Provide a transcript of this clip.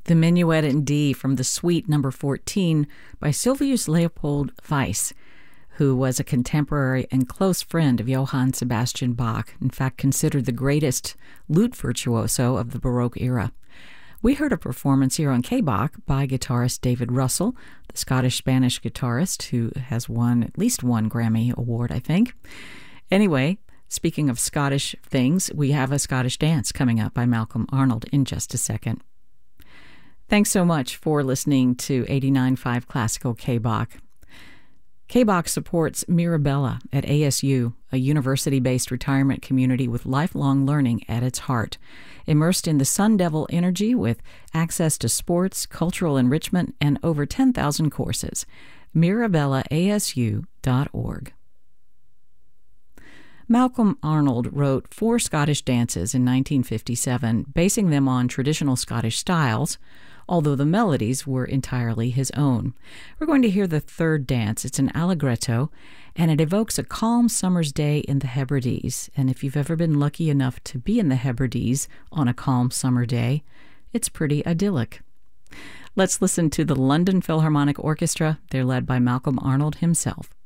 The Minuet in D from the Suite Number 14 by Sylvius Leopold Weiss, who was a contemporary and close friend of Johann Sebastian Bach, in fact considered the greatest lute virtuoso of the Baroque era. We heard a performance here on K-Bach by guitarist David Russell, the Scottish-Spanish guitarist who has won at least one Grammy Award, I think. Anyway, speaking of Scottish things, we have a Scottish dance coming up by Malcolm Arnold in just a second. Thanks so much for listening to 89.5 Classical K-Bach. K-Bach supports Mirabella at ASU, a university-based retirement community with lifelong learning at its heart. Immersed in the Sun Devil energy with access to sports, cultural enrichment, and over 10,000 courses. MirabellaASU.org. Malcolm Arnold wrote 4 Scottish dances in 1957, basing them on traditional Scottish styles, although the melodies were entirely his own. We're going to hear the third dance. It's an allegretto, and it evokes a calm summer's day in the Hebrides. And if you've ever been lucky enough to be in the Hebrides on a calm summer day, it's pretty idyllic. Let's listen to the London Philharmonic Orchestra. They're led by Malcolm Arnold himself.